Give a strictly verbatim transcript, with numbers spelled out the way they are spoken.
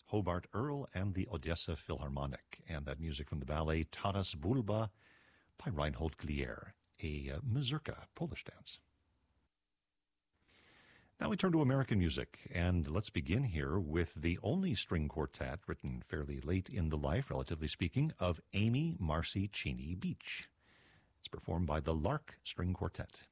Hobart Earl and the Odessa Philharmonic, and that music from the ballet Taras Bulba by Reinhold Glier, a uh, mazurka, Polish dance. Now we turn to American music, and let's begin here with the only string quartet written fairly late in the life, relatively speaking, of Amy Marcy Cheney Beach. It's performed by the Lark String Quartet.